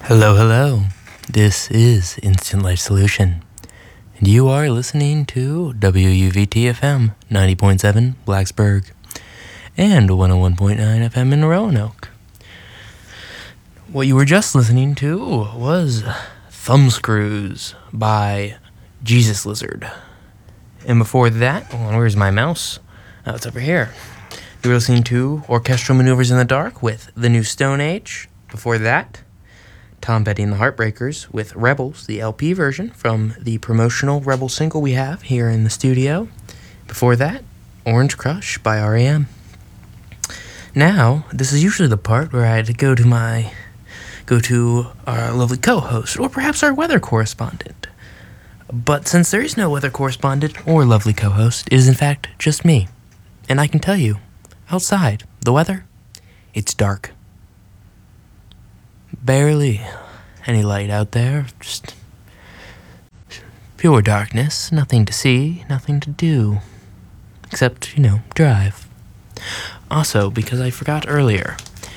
Hello, hello. This is Instant Life Solution, and you are listening to WUVT-FM 90.7 Blacksburg and 101.9 FM in Roanoke. What you were just listening to was Thumbscrews by Jesus Lizard. And before that, where's my mouse? Oh, it's over here. You were listening to Orchestral Maneuvers in the Dark with The New Stone Age. Before that, Tom Petty and the Heartbreakers with Rebels, the LP version from the promotional Rebel single we have here in the studio. Before that, Orange Crush by R.E.M. Now, this is usually the part where I had to go to our lovely co-host, or perhaps our weather correspondent. But since there is no weather correspondent or lovely co-host, it is in fact just me. And I can tell you, outside, the weather, it's dark. Barely any light out there, just pure darkness, nothing to see, nothing to do, except, drive. Also, because I forgot earlier,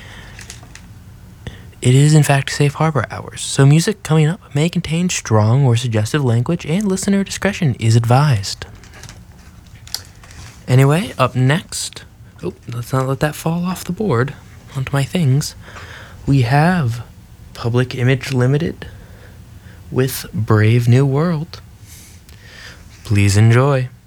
it is in fact Safe Harbor hours, so music coming up may contain strong or suggestive language and listener discretion is advised. Anyway, up next, let's not let that fall off the board onto my things, we have Public Image Limited with Brave New World. Please enjoy.